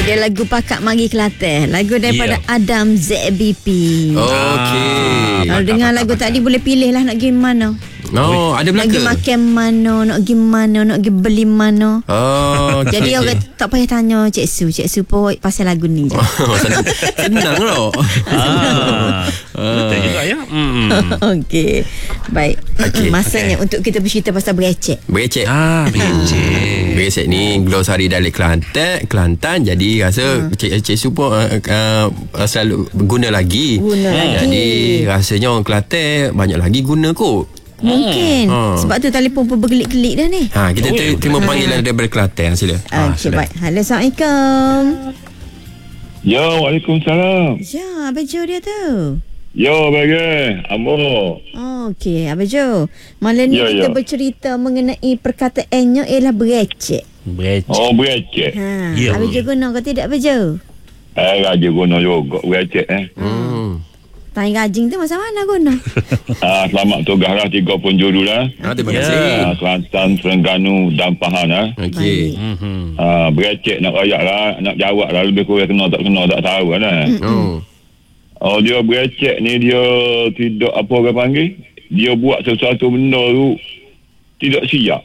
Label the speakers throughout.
Speaker 1: Dia lagu Pakak Mari Kelantan. Lagu daripada Adam ZBP.
Speaker 2: Okey.
Speaker 1: Kalau dengar lagu tadi boleh pilih lah nak pergi mana.
Speaker 2: Ada
Speaker 1: nak pergi makan mana, nak pergi mana, nak pergi beli mana. Jadi orang tak payah tanya Cik Su pun pasal lagu ni je.
Speaker 2: Senang loh.
Speaker 3: Betul juga ya.
Speaker 1: Okey. Baik. Masanya untuk kita bercerita pasal berecek.
Speaker 2: Berecek.
Speaker 3: Berecek.
Speaker 2: Berecek ni glosari dari Kelantan. Jadi rasa Cik Su pun selalu guna lagi. Jadi rasanya orang Kelantan banyak lagi guna kot.
Speaker 1: Mungkin sebab tu telefon pun bergelik-gelik dah ni.
Speaker 2: Kita terima panggilan daripada Kelantan. Sila.
Speaker 1: Okey, baik. Halo, Assalamualaikum.
Speaker 4: Ya, Waalaikumsalam.
Speaker 1: Ya, Abang Jo dia tu.
Speaker 4: Ya, bagai Ambo.
Speaker 1: Okey, Abang Jo. Malam ni kita bercerita mengenai perkataannya ialah berecek.
Speaker 4: Oh, berecek.
Speaker 1: Abang Jo guna ke tidak, Abang Jo?
Speaker 4: Raja guna juga berecek
Speaker 1: Tanya gajing tu masa mana guna?
Speaker 4: Selamat tugas lah 3 penjuru lah.
Speaker 2: Terima kasih.
Speaker 4: Kelantan, Terengganu dan Pahang
Speaker 2: Okey.
Speaker 4: Berecek nak rayak lah, nak jawab lah, lebih kurang kena tak tahu lah. Dia berecek ni dia tidak apa orang panggil, dia buat sesuatu benda tu tidak siap.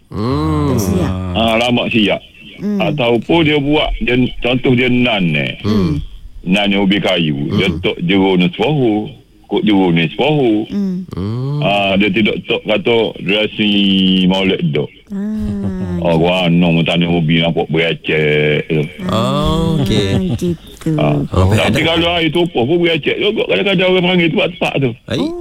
Speaker 4: Lama siap. Ataupun dia buat contoh dia nan nan ubi kayu, dia tok jeruk ni separuh, kok jeruk ni separuh. Dia tidak tok kata dressing molek dok. Warna tanah ubi nampak berecek tu.
Speaker 2: Okey.
Speaker 1: Gitu.
Speaker 4: Tapi kalau air tumpah pun berecek juga. Kadang-kadang orang panggil tempat-tempat tu.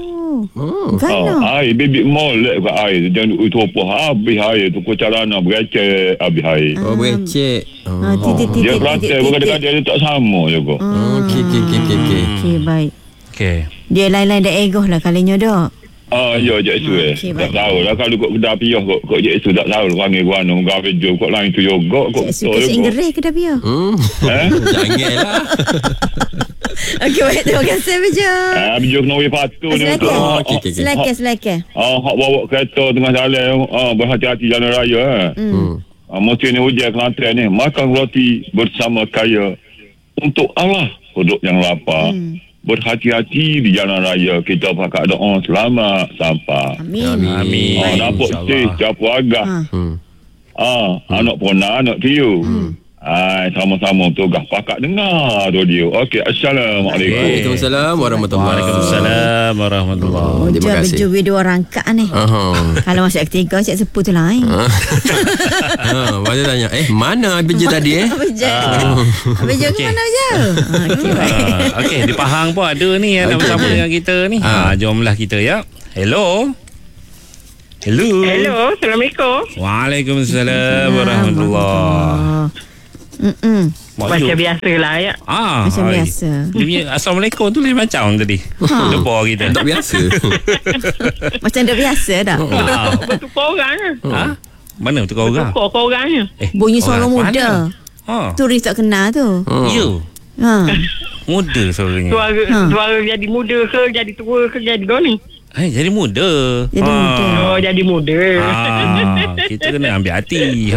Speaker 4: Air bibit molek kat air. Jangan tumpah habis air tu. Kocarana berecek habis air.
Speaker 2: Berecek.
Speaker 4: Dia Kelantan pun kadang-kadang dia tak sama juga.
Speaker 1: Okey, baik.
Speaker 3: Okey.
Speaker 1: Dia lain-lain daerah lah kalinya dah.
Speaker 4: Ya, Cik Su tak tahu lah. Kalau kok kedai piyah kok Cik Su tak tahu panggil guano gawe jo kok lain tu juga kok.
Speaker 1: Cik Su kasi Inggeris kedai piyah.
Speaker 2: Janganlah.
Speaker 1: Okey, baik, terima kasih Bejo.
Speaker 4: Bejo kena wei patuh ni untuk.
Speaker 1: Selaka.
Speaker 4: Hak bawa kereta tengah jalan berhati-hati jalan raya mesti ni ujian Kelantan ni makan roti bersama kaya untuk Allah penduduk yang lapar. Berhati-hati di jalan raya, kita pakai doa selamat sampai.
Speaker 1: Amin.
Speaker 4: Nampak sih siapa agak anak pona anak tiu. Sama-sama tugas pakat dengar radio. Okey, Assalamualaikum.
Speaker 2: Waalaikumsalam warahmatullahi wabarakatuh.
Speaker 1: Terima kasih. Bejo video rangkak ni. Kalau masuk ketiga cik sepuh tu lain.
Speaker 2: Macam tanya, mana Bejo tadi
Speaker 1: Bejo ke mana Bejo? Okey, baik.
Speaker 3: Okey, di Pahang pun ada ni yang nak bersama dengan kita ni. Jomlah kita ya. Hello, Assalamualaikum. Waalaikumsalam warahmatullahi.
Speaker 5: Macam biasa lah ya.
Speaker 1: Macam biasa.
Speaker 3: Assalamualaikum tu lain macam tadi. Lupa kita.
Speaker 2: Tak biasa.
Speaker 1: Macam dah biasa dah.
Speaker 5: Bertukar orang
Speaker 3: Mana bertukar orang?
Speaker 5: Bertukar orangnya.
Speaker 1: Bunyi suara muda. Turis tak kenal tu.
Speaker 3: Ya. Muda suaranya.
Speaker 5: Suara jadi muda ke, jadi tua ke, jadi goni.
Speaker 3: Jadi muda.
Speaker 5: Jadi muda.
Speaker 3: Kita kena ambil hati.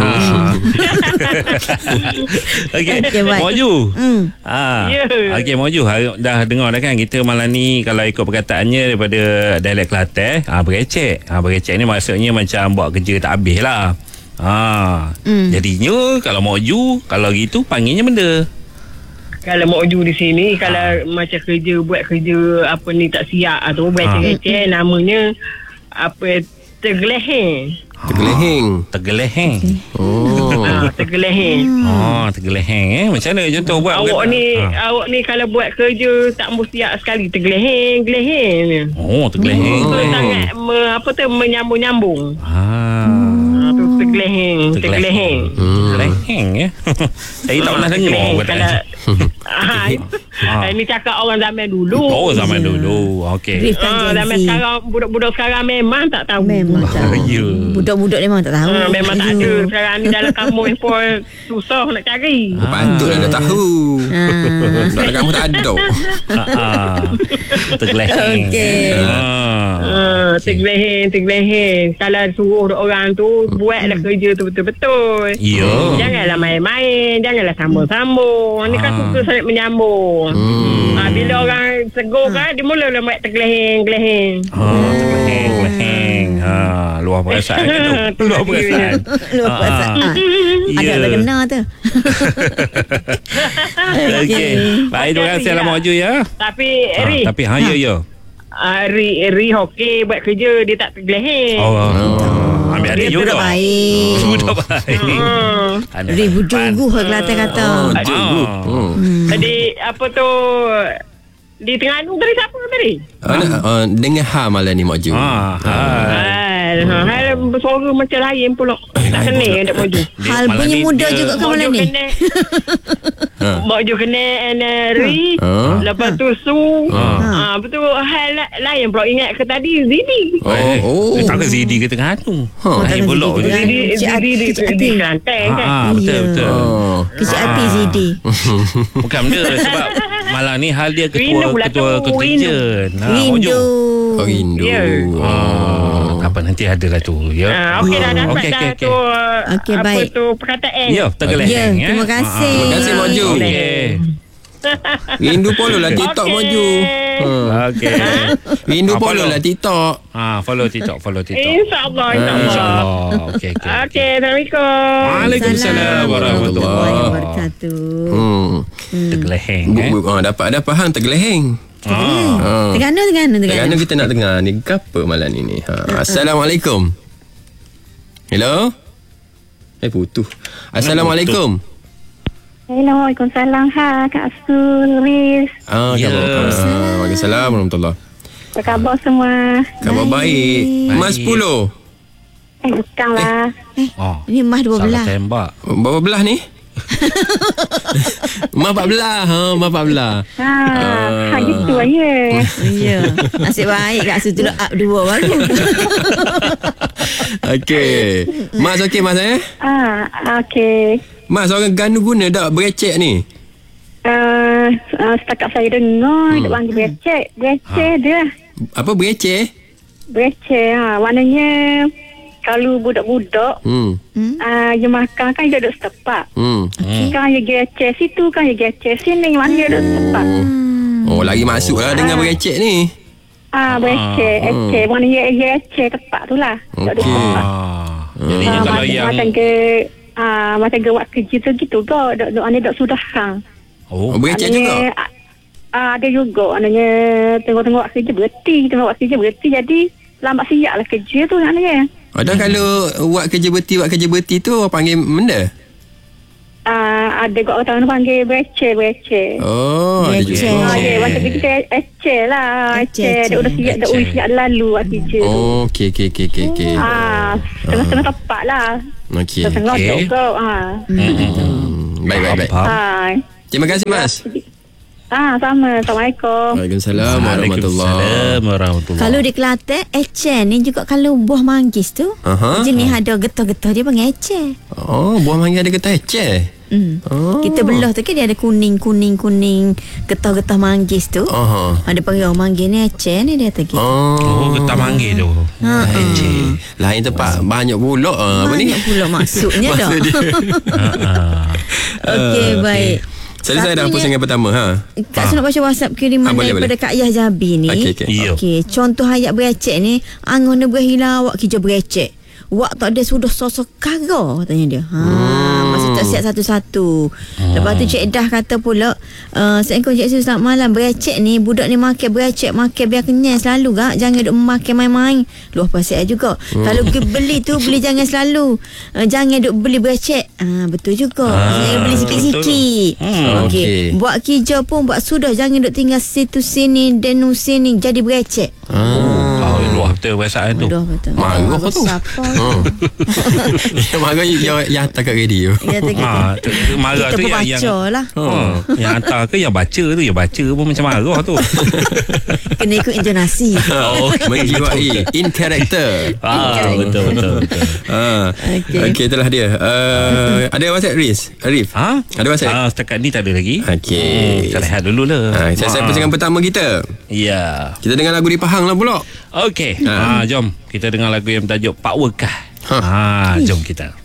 Speaker 3: Okey, Moju. Okey, Moju, dah dengar dah kan kita malam ni kalau ikut perkataannya daripada dialek Kelantan, berecek. Berecek ni maksudnya macam buat kerja tak habis lah. Jadinya kalau Moju, kalau gitu panggilnya benda.
Speaker 5: Kalau mau uju di sini, kalau macam buat kerja apa ni tak siap atau becek-becek, namanya apa tergeleheng.
Speaker 3: Tergeleheng.
Speaker 5: Tergeleheng.
Speaker 3: Tergeleheng macam mana contoh buat?
Speaker 5: Awak ni kalau buat kerja tak mesti siap sekali tergeleheng.
Speaker 3: Tergeleheng.
Speaker 5: Sangat menyambung-nyambung. Tergeleheng
Speaker 3: ya. Saya tak pernah dengar
Speaker 5: ini cakap orang zaman dulu.
Speaker 3: Zaman dulu. Okey.
Speaker 5: Zaman sekarang budak-budak sekarang memang tak tahu.
Speaker 1: Budak-budak memang tak tahu.
Speaker 5: Memang tak ada. Sekarang ni dalam kamu pun susah nak cari.
Speaker 2: Patutlah dah tahu. Dalam kamu tak ada.
Speaker 3: Tergeleheng.
Speaker 5: Tergeleheng. Kalau suruh orang tu buatlah kerja tu betul-betul.
Speaker 3: Ya.
Speaker 5: Janganlah main-main, janganlah sambung-sambung. Ni kan suka sangat menyambung. Bila orang tegur kan, dia mula buat tergeleheng-geleheng.
Speaker 3: Tergeleheng. Luar perasaan tu. Luar perasaan.
Speaker 1: Luar perasaan. Agak terkena tu.
Speaker 3: Okey. Baik, terima kasih lah Mak Ju ya.
Speaker 5: Tapi Eri.
Speaker 3: Tapi ya.
Speaker 5: Eri okey buat kerja, dia tak tergeleheng.
Speaker 3: Ambil Eri
Speaker 1: Dia
Speaker 3: juga.
Speaker 1: budak baik.
Speaker 3: Budak baik.
Speaker 1: Ribu jugu Kelantan kata.
Speaker 5: Jadi apa tu, di Terengganu tadi siapa tadi?
Speaker 2: Dengan malam ni Mak Ju.
Speaker 5: Hal bersuara macam lain pula. Tak kena tak maju.
Speaker 1: Hal bunyi muda juga kan malam ni.
Speaker 5: Mak Ju kena Eri. Lepas tu Su. Betul hal lain pula. Ingat ke tadi Zidi.
Speaker 3: Tak ke Zidi ke Terengganu. Lain pula.
Speaker 5: Zidi di Kelantan kan.
Speaker 3: Betul.
Speaker 1: Kecil hati Zidi.
Speaker 3: Bukan benda sebab malam ni hal dia ketua contingent.
Speaker 1: Rindu.
Speaker 2: Rindu.
Speaker 3: Apa nanti ada lah tu ya.
Speaker 5: Okey dah dapat dah tu.
Speaker 1: Okey,
Speaker 5: apa
Speaker 1: baik.
Speaker 5: tu perkataan.
Speaker 3: Ya, tergeleheng.
Speaker 1: Terima kasih.
Speaker 2: Terima kasih Mak Ju.
Speaker 3: Okey.
Speaker 2: Rindu follow lah TikTok Mak Ju.
Speaker 3: Okey.
Speaker 2: Rindu follow lah TikTok.
Speaker 3: Follow TikTok.
Speaker 5: InsyaAllah.
Speaker 3: Okey.
Speaker 5: Okey, Assalamualaikum.
Speaker 3: Waalaikumsalam warahmatullahi
Speaker 1: wabarakatuh.
Speaker 3: Tergeleheng.
Speaker 2: Dapat faham tergeleheng.
Speaker 1: Terengganu
Speaker 2: kita nak dengar ni apa malam ni. Assalamualaikum. Hello. Putus. Assalamualaikum.
Speaker 6: Hello, Waalaikumsalam. Kak Suris.
Speaker 2: Waalaikumsalam warahmatullahi.
Speaker 6: Apa khabar semua?
Speaker 2: Khabar baik. Mas 10.
Speaker 6: Bukanlah.
Speaker 1: Ini Mas 12.
Speaker 3: Salah tembak.
Speaker 2: Berapa belah ni? Mak 14. Mak 14.
Speaker 6: Gitu aja.
Speaker 1: Ya. Nasib baik Kak Su tu up 2 baru.
Speaker 2: Okey. Mas okey Mas
Speaker 6: Okey.
Speaker 2: Mas orang Terengganu guna tak berecek ni?
Speaker 6: Setakat saya dengar dia panggil berecek. Berecek dia.
Speaker 2: Apa berecek?
Speaker 6: Berecek. Maknanya kalau budak-budak dia makan kan dia duduk setepak. Kan dia gecek situ, kan dia gecek sini. Mana dia duduk setepak.
Speaker 2: Lagi masuk lah dengan berecek ni.
Speaker 6: Berecek. Mana dia gecek tepak tu lah.
Speaker 2: Okey.
Speaker 3: Jadinya kalau yang
Speaker 6: macam buat kerja tu gitu ke. Duk sudah hang.
Speaker 2: Berecek juga?
Speaker 6: Ada juga. Maknanya tengok-tengok kerja berhenti. Jadi lambat siap lah kerja tu maknanya.
Speaker 2: Ada kalau buat kerja berhenti tu orang panggil benda?
Speaker 6: Ada kot orang panggil berecek.
Speaker 2: Ada juga.
Speaker 6: Macam kita ecek lah. Ecek. Dia udah siap lalu buat kerja tu.
Speaker 2: Okey.
Speaker 6: Tengah-tengah tepat lah.
Speaker 2: Okey.
Speaker 6: Tengah juga.
Speaker 2: Baik. Terima kasih Mas.
Speaker 6: Sama. Assalamualaikum.
Speaker 2: Waalaikumsalam warahmatullahi.
Speaker 1: Kalau di Kelantan, ecek ni juga kalau buah manggis tu. Jenis ada getah-getah dia panggil ecek.
Speaker 2: Buah manggis ada getah ecek.
Speaker 1: Kita belah tu kan dia ada kuning getah-getah manggis tu. Ada panggil manggis ni ecek ni dia tadi.
Speaker 3: Getah manggis tu.
Speaker 2: Ecek. Lain tempat banyak pula apa ni?
Speaker 1: Banyak pula maksudnya dah. Okey, baik.
Speaker 2: Saya dah hapus yang pertama
Speaker 1: Kak Su nak baca WhatsApp kiriman daripada Kak Yah Jabi ni. Okey. Contoh ayat berecek ni, angon dia berhilang awak kerja berecek. Wak tak ada sudah sosok kara, tanya dia. Masih tak siap satu-satu. Lepas tu Cik Dah kata pula, Assalamualaikum Cik Su, selamat malam. Berecek ni, budak ni makan berecek, makan biar kenyang selalu kak. Jangan duk makan main-main. Luar perasaan juga. Kalau beli tu, beli jangan selalu. Jangan duk beli berecek. Betul juga. Maksudnya beli sikit-sikit. Okey. Buat kerja pun buat sudah. Jangan duk tinggal situ sini, denu sini. Jadi berecek.
Speaker 3: Luar betul perasaan tu.
Speaker 2: Marah tu. Marah yang hantar kat radio.
Speaker 3: Marah
Speaker 1: kita
Speaker 3: tu
Speaker 1: pun
Speaker 3: yang
Speaker 1: baca lah.
Speaker 3: Yang hantar ke yang baca tu. Yang baca pun macam marah tu.
Speaker 1: Kena ikut intonasi.
Speaker 2: Menjiwai in character.
Speaker 3: Betul.
Speaker 2: Okey, itulah dia. Ada WhatsApp Arif? Ada WhatsApp?
Speaker 3: Setakat ni tak ada lagi.
Speaker 2: Okey.
Speaker 3: Kita rehat dulu lah.
Speaker 2: Saya persiapan pertama kita.
Speaker 3: Ya.
Speaker 2: Kita dengar lagu di Pahang lah pula.
Speaker 3: Okey. Jom kita dengar lagu yang bertajuk Pak Wekah. Jom kita.